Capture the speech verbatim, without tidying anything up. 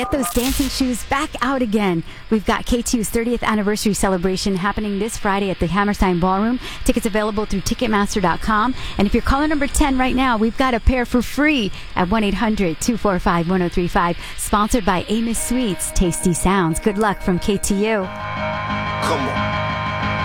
Get those dancing shoes back out again. We've got K T U's thirtieth anniversary celebration happening this Friday at the Hammerstein Ballroom. Tickets available through Ticketmaster dot com. And if you're caller number ten right now, we've got a pair for free at one eight hundred two four five one oh three five. Sponsored by Amos Sweets. Tasty Sounds. Good luck from K T U. Come on.